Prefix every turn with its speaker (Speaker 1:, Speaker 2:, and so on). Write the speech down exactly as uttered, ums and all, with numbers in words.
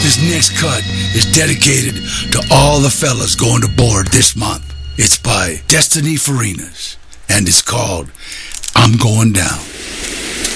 Speaker 1: This next cut is dedicated to all the fellas going to board this month. It's by Destiny Farinas, and it's called I'm Going Down.